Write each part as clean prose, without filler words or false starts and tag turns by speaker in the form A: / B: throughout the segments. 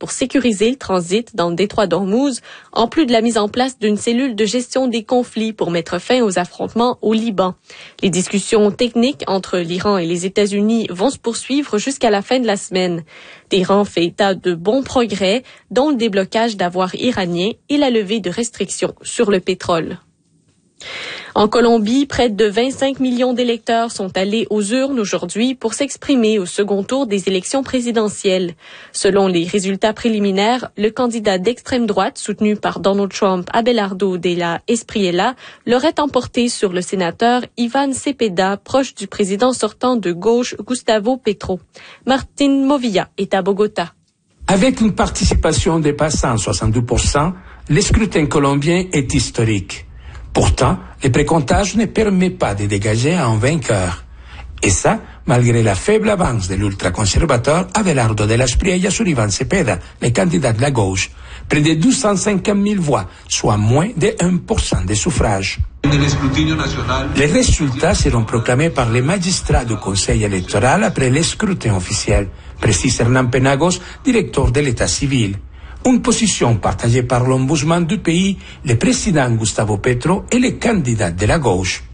A: pour sécuriser le transit dans le détroit d'Ormuz, en plus de la mise en place d'une cellule de gestion des conflits pour mettre fin aux affrontements au Liban. Les discussions techniques entre l'Iran et les États-Unis vont se poursuivre jusqu'à la fin de la semaine. Téhéran fait état de bons progrès, dont le déblocage d'avoirs iraniens et la levée de restrictions sur le pétrole. En Colombie, près de 25 millions d'électeurs sont allés aux urnes aujourd'hui pour s'exprimer au second tour des élections présidentielles. Selon les résultats préliminaires, le candidat d'extrême droite, soutenu par Donald Trump, Abelardo de la Espriella, l'aurait emporté sur le sénateur Iván Cepeda, proche du président sortant de gauche Gustavo Petro. Martín Movilla est à Bogota.
B: Avec une participation dépassant 62%, le scrutin colombien est historique. Pourtant, le précomptage ne permet pas de dégager un vainqueur. Et ça, malgré la faible avance de l'ultraconservateur Abelardo de la Espriella sur Iván Cepeda, le candidat de la gauche. Près de 250 000 voix, soit moins de 1% des suffrages. Les résultats seront proclamés par les magistrats du Conseil électoral après le scrutin officiel, précise Hernán Penagos, directeur de l'État civil. Une position partagée par l'ombudsman du pays, le président Gustavo Petro et les candidats de la gauche.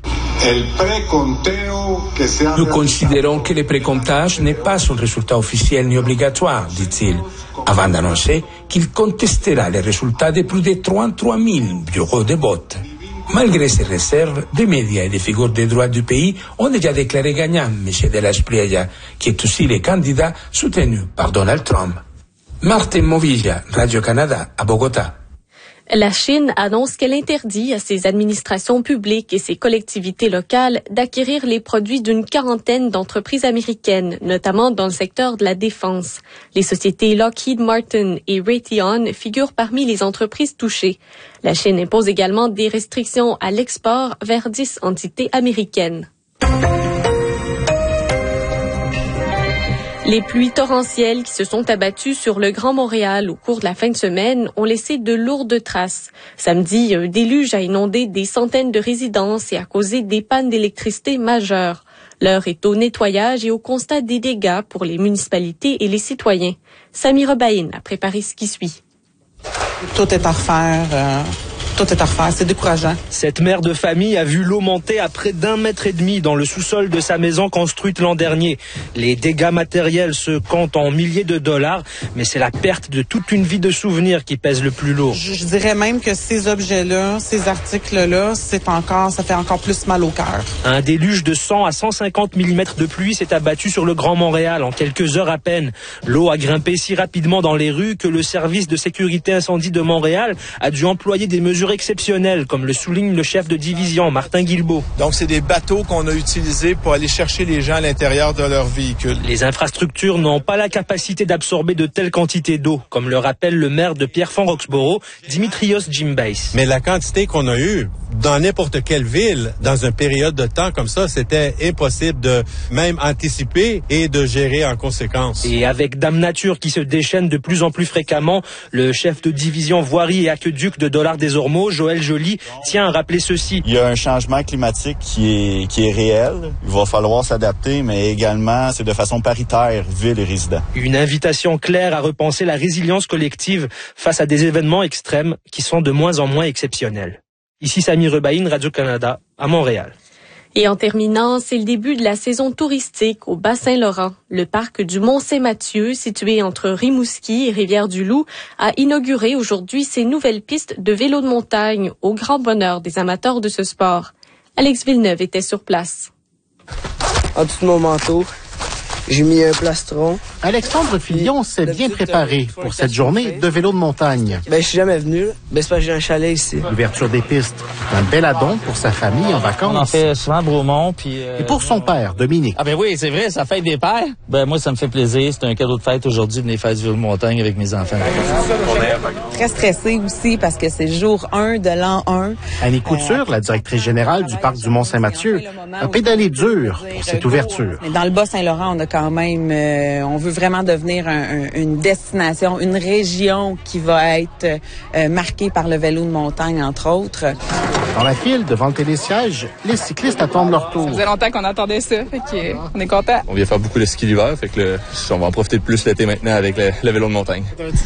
B: Nous considérons que le précomptage n'est pas un résultat officiel ni obligatoire, dit-il, avant d'annoncer qu'il contestera les résultats de plus de 33 000 bureaux de vote. Malgré ces réserves, des médias et des figures des droits du pays ont déjà déclaré gagnant M. de la Espriella, qui est aussi le candidat soutenu par Donald Trump. Martín Movilla, Radio-Canada, à Bogota.
A: La Chine annonce qu'elle interdit à ses administrations publiques et ses collectivités locales d'acquérir les produits d'une quarantaine d'entreprises américaines, notamment dans le secteur de la défense. Les sociétés Lockheed Martin et Raytheon figurent parmi les entreprises touchées. La Chine impose également des restrictions à l'export vers 10 entités américaines. Les pluies torrentielles qui se sont abattues sur le Grand Montréal au cours de la fin de semaine ont laissé de lourdes traces. Samedi, un déluge a inondé des centaines de résidences et a causé des pannes d'électricité majeures. L'heure est au nettoyage et au constat des dégâts pour les municipalités et les citoyens. Sami Rebaïn a préparé ce qui suit.
C: Tout est à refaire. Tout est à refaire, c'est décourageant.
D: Cette mère de famille a vu l'eau monter à près d'1,5 mètre dans le sous-sol de sa maison construite l'an dernier. Les dégâts matériels se comptent en milliers de dollars, mais c'est la perte de toute une vie de souvenirs qui pèse le plus lourd.
C: Je dirais même que ces objets-là, ces articles-là, ça fait encore plus mal au cœur.
D: Un déluge de 100 à 150 mm de pluie s'est abattu sur le Grand Montréal en quelques heures à peine. L'eau a grimpé si rapidement dans les rues que le service de sécurité incendie de Montréal a dû employer des mesures exceptionnelles, comme le souligne le chef de division, Martin Guilbeault.
E: Donc, c'est des bateaux qu'on a utilisés pour aller chercher les gens à l'intérieur de leur véhicule.
D: Les infrastructures n'ont pas la capacité d'absorber de telles quantités d'eau, comme le rappelle le maire de Pierrefonds-Roxboro, Dimitrios Gimbais.
E: Mais la quantité qu'on a eue, dans n'importe quelle ville, dans une période de temps comme ça, c'était impossible de même anticiper et de gérer en conséquence.
D: Et avec Dame Nature qui se déchaîne de plus en plus fréquemment, le chef de division voirie et aqueduc de Dollard-des-Ormeaux, Joël Joly, tient à rappeler ceci.
F: Il y a un changement climatique qui est réel. Il va falloir s'adapter, mais également, c'est de façon paritaire, ville et résidents.
D: Une invitation claire à repenser la résilience collective face à des événements extrêmes qui sont de moins en moins exceptionnels. Ici Sami Rebaïn, Radio-Canada, à Montréal.
A: Et en terminant, c'est le début de la saison touristique au Bas-Saint-Laurent. Le parc du Mont-Saint-Mathieu, situé entre Rimouski et Rivière-du-Loup, a inauguré aujourd'hui ses nouvelles pistes de vélo de montagne au grand bonheur des amateurs de ce sport. Alex Villeneuve était sur place.
G: En dessous de mon manteau, j'ai mis un plastron.
H: Alexandre Filion s'est bien préparé pour cette journée de vélo de montagne.
G: Je suis jamais venu. C'est parce que j'ai un chalet ici.
H: L'ouverture des pistes, un bel addon pour sa famille en vacances.
I: On en fait souvent Bromont.
H: Et pour son père, Dominique.
I: Ah ben oui, c'est vrai, ça fête des pères. Ben moi, ça me fait plaisir. C'est un cadeau de fête aujourd'hui de venir faire du vélo de montagne avec mes enfants.
C: Très stressé aussi parce que c'est jour 1 de l'an 1.
H: Annie Couture, la directrice générale du parc du Mont-Saint-Mathieu, a pédalé dur pour cette ouverture.
C: Mais dans le Bas-Saint-Laurent, on a quand même, on veut vraiment devenir une destination, une région qui va être marquée par le vélo de montagne, entre autres.
H: Dans la file, devant le télésiège, les cyclistes attendent leur tour.
J: Ça faisait longtemps qu'on attendait ça, fait qu'on est content.
K: On vient faire beaucoup le ski l'hiver, fait que on va en profiter de plus l'été maintenant avec le vélo de montagne.
J: T'as